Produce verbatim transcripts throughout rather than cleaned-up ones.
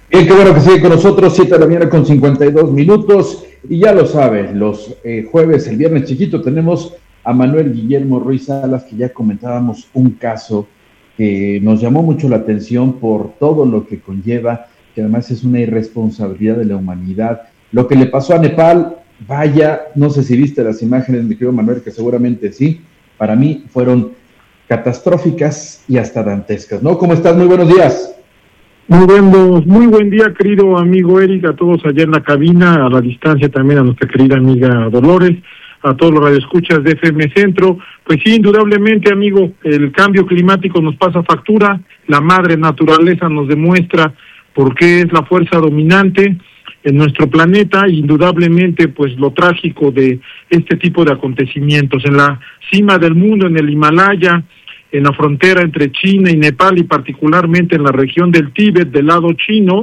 Bien, qué bueno que sigue con nosotros, siete de la mañana con cincuenta y dos minutos, y ya lo saben, los eh, jueves, el viernes chiquito, tenemos a Manuel Guillermo Ruiz Salas, que ya comentábamos un caso que nos llamó mucho la atención por todo lo que conlleva, que además es una irresponsabilidad de la humanidad. Lo que le pasó a Nepal, vaya, no sé si viste las imágenes, mi querido Manuel, que seguramente sí, para mí fueron catastróficas y hasta dantescas, ¿no? ¿Cómo estás? Muy buenos días. Muy buenos, muy buen día, querido amigo Eric, a todos allá en la cabina, a la distancia también a nuestra querida amiga Dolores, a todos los radioescuchas de F M Centro. Pues sí, indudablemente, amigo, el cambio climático nos pasa factura, la madre naturaleza nos demuestra por qué es la fuerza dominante en nuestro planeta, indudablemente, pues lo trágico de este tipo de acontecimientos. En la cima del mundo, en el Himalaya, en la frontera entre China y Nepal, y particularmente en la región del Tíbet, del lado chino,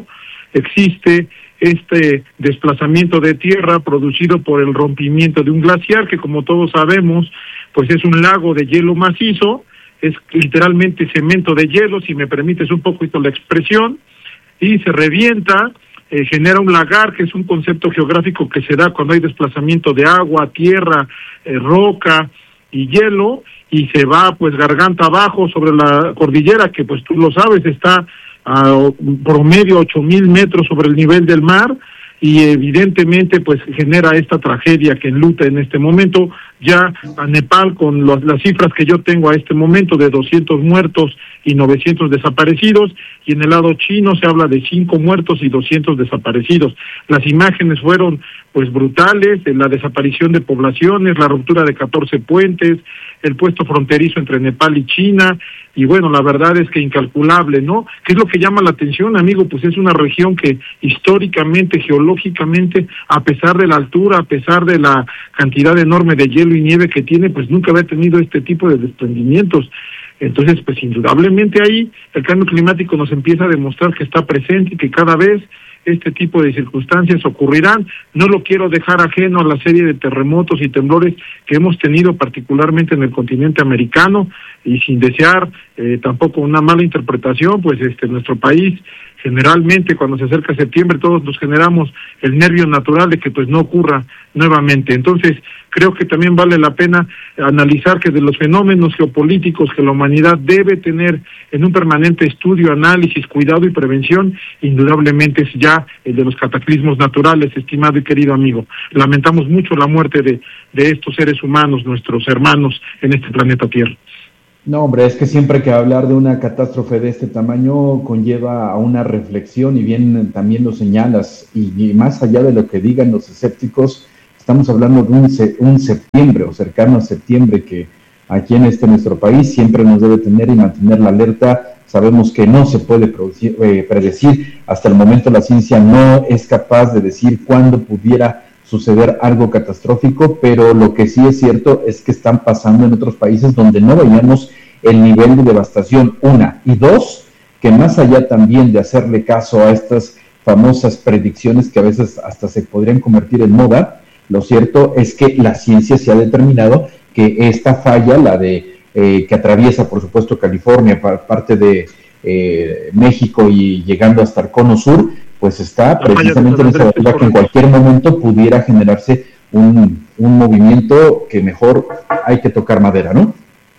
existe este desplazamiento de tierra producido por el rompimiento de un glaciar, que como todos sabemos, pues es un lago de hielo macizo, es literalmente cemento de hielo, si me permites un poquito la expresión, y se revienta, eh, genera un lagar, que es un concepto geográfico que se da cuando hay desplazamiento de agua, tierra, eh, roca y hielo, y se va pues garganta abajo sobre la cordillera, que pues tú lo sabes, está a promedio ocho mil metros sobre el nivel del mar, y evidentemente pues genera esta tragedia que enluta en este momento ya a Nepal, con los, las cifras que yo tengo a este momento de doscientos muertos y novecientos desaparecidos, y en el lado chino se habla de cinco muertos y doscientos desaparecidos. Las imágenes fueron pues brutales, de la desaparición de poblaciones, la ruptura de catorce puentes, el puesto fronterizo entre Nepal y China, y bueno, la verdad es que incalculable, ¿no? ¿Qué es lo que llama la atención, amigo? Pues es una región que históricamente, geológicamente, a pesar de la altura, a pesar de la cantidad enorme de hielo y nieve que tiene, pues nunca había tenido este tipo de desprendimientos. Entonces, pues indudablemente ahí el cambio climático nos empieza a demostrar que está presente y que cada vez este tipo de circunstancias ocurrirán. No lo quiero dejar ajeno a la serie de terremotos y temblores que hemos tenido particularmente en el continente americano, y sin desear eh, tampoco una mala interpretación, pues este nuestro país generalmente cuando se acerca septiembre todos nos generamos el nervio natural de que pues no ocurra nuevamente. Entonces creo que también vale la pena analizar que de los fenómenos geopolíticos que la humanidad debe tener en un permanente estudio, análisis, cuidado y prevención, indudablemente es ya el de los cataclismos naturales, estimado y querido amigo. Lamentamos mucho la muerte de, de estos seres humanos, nuestros hermanos en este planeta Tierra. No, hombre, es que siempre que hablar de una catástrofe de este tamaño conlleva a una reflexión, y bien también lo señalas, y, y más allá de lo que digan los escépticos, estamos hablando de un, un septiembre o cercano a septiembre que aquí en este nuestro país siempre nos debe tener y mantener la alerta. Sabemos que no se puede producir, eh, predecir, hasta el momento la ciencia no es capaz de decir cuándo pudiera suceder algo catastrófico, pero lo que sí es cierto es que están pasando en otros países donde no veíamos el nivel de devastación, una, y dos, que más allá también de hacerle caso a estas famosas predicciones que a veces hasta se podrían convertir en moda, lo cierto es que la ciencia se ha determinado que esta falla, la de eh, que atraviesa por supuesto California, parte de eh, México y llegando hasta el cono sur, pues está precisamente en esa altura que en cualquier momento pudiera generarse un, un movimiento que mejor hay que tocar madera, ¿no?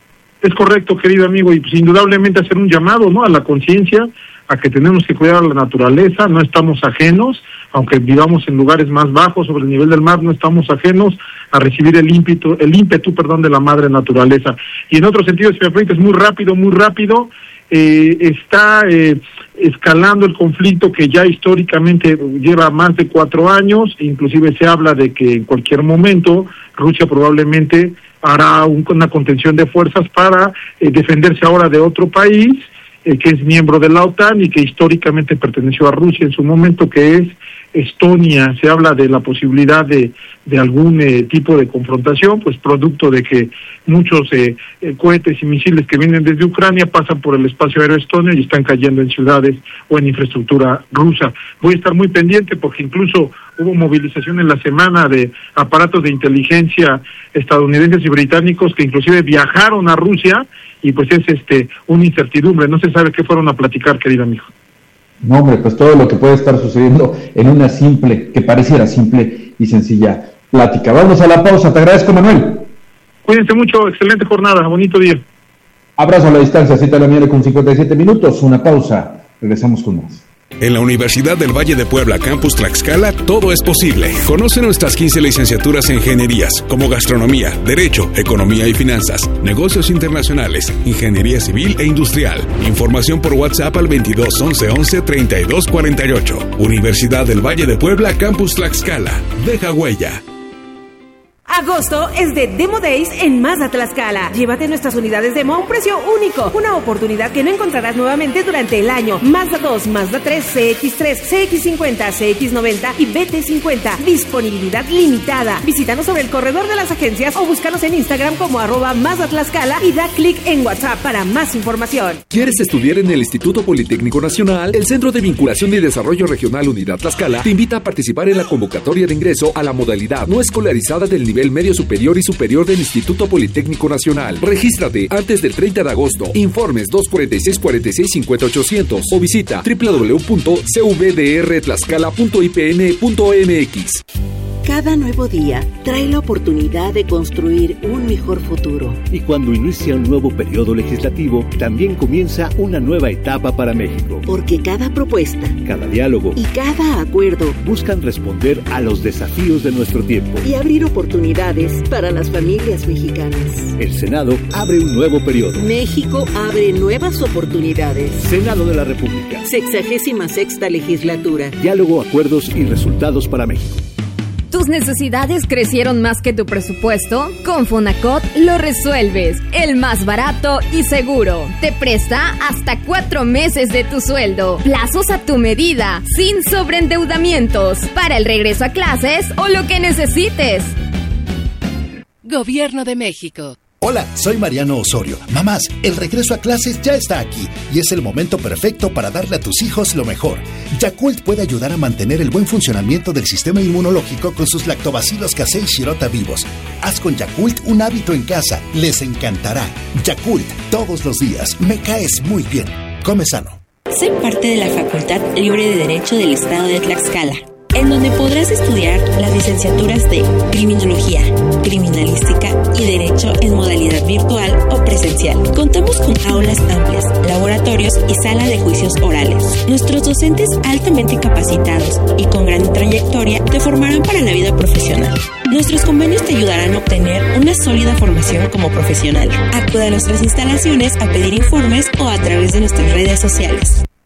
Es correcto, querido amigo, y pues indudablemente hacer un llamado, ¿no?, a la conciencia, a que tenemos que cuidar a la naturaleza, no estamos ajenos, aunque vivamos en lugares más bajos sobre el nivel del mar, no estamos ajenos a recibir el ímpetu, el ímpetu, perdón, de la madre naturaleza. Y en otro sentido, si me permites, muy rápido, muy rápido, eh, está eh, escalando el conflicto que ya históricamente lleva más de cuatro años, inclusive se habla de que en cualquier momento Rusia probablemente hará un, una contención de fuerzas para eh, defenderse ahora de otro país, eh, que es miembro de la OTAN y que históricamente perteneció a Rusia en su momento, que es Estonia. Se habla de la posibilidad de, de algún eh, tipo de confrontación, pues producto de que muchos eh, eh, cohetes y misiles que vienen desde Ucrania pasan por el espacio aéreo estonio y están cayendo en ciudades o en infraestructura rusa. Voy a estar muy pendiente porque incluso hubo movilización en la semana de aparatos de inteligencia estadounidenses y británicos que inclusive viajaron a Rusia, y pues es este una incertidumbre, no se sabe qué fueron a platicar, querido amigo. No, hombre, pues todo lo que puede estar sucediendo en una simple, que pareciera simple y sencilla plática. Vamos a la pausa. Te agradezco, Manuel. Cuídense mucho, excelente jornada, bonito día. Abrazo a la distancia, cita la mierda con cincuenta y siete minutos, una pausa. Regresamos con más. En la Universidad del Valle de Puebla, Campus Tlaxcala, todo es posible. Conoce nuestras quince licenciaturas en ingenierías, como gastronomía, derecho, economía y finanzas, negocios internacionales, ingeniería civil e industrial. Información por WhatsApp al veintidós once once treinta y dos cuarenta y ocho. Universidad del Valle de Puebla, Campus Tlaxcala. Deja huella. Agosto es de Demo Days en Mazda Tlaxcala. Llévate nuestras unidades demo a un precio único. Una oportunidad que no encontrarás nuevamente durante el año. Mazda dos, Mazda tres, C X tres, C X cincuenta, C X noventa y B T cincuenta. Disponibilidad limitada. Visítanos sobre el corredor de las agencias o búscanos en Instagram como arroba Mazda Tlaxcala y da clic en WhatsApp para más información. ¿Quieres estudiar en el Instituto Politécnico Nacional? El Centro de Vinculación y Desarrollo Regional Unidad Tlaxcala te invita a participar en la convocatoria de ingreso a la modalidad no escolarizada del nivel medio superior y superior del Instituto Politécnico Nacional. Regístrate antes del treinta de agosto. Informes dos cuatro seis, cuatro seis cinco cero ochocientos o visita doble u doble u doble u punto c v d r tlaxcala punto i p n punto m x. Cada nuevo día trae la oportunidad de construir un mejor futuro. Y cuando inicia un nuevo periodo legislativo, también comienza una nueva etapa para México. Porque cada propuesta, cada diálogo y cada acuerdo buscan responder a los desafíos de nuestro tiempo y abrir oportunidades para las familias mexicanas. El Senado abre un nuevo periodo. México abre nuevas oportunidades. Senado de la República. Sexagésima sexta legislatura. Diálogo, acuerdos y resultados para México. ¿Tus necesidades crecieron más que tu presupuesto? Con Fonacot lo resuelves. El más barato y seguro. Te presta hasta cuatro meses de tu sueldo. Plazos a tu medida, sin sobreendeudamientos. Para el regreso a clases o lo que necesites. Gobierno de México. Hola, soy Mariano Osorio. Mamás, el regreso a clases ya está aquí y es el momento perfecto para darle a tus hijos lo mejor. Yakult puede ayudar a mantener el buen funcionamiento del sistema inmunológico con sus lactobacilos casei shirota vivos. Haz con Yakult un hábito en casa. Les encantará. Yakult, todos los días. Me caes muy bien. Come sano. Soy parte de la Facultad Libre de Derecho del Estado de Tlaxcala, en donde podrás estudiar las licenciaturas de Criminología, Criminalística y Derecho en modalidad virtual o presencial. Contamos con aulas amplias, laboratorios y sala de juicios orales. Nuestros docentes altamente capacitados y con gran trayectoria te formarán para la vida profesional. Nuestros convenios te ayudarán a obtener una sólida formación como profesional. Acude a nuestras instalaciones a pedir informes o a través de nuestras redes sociales.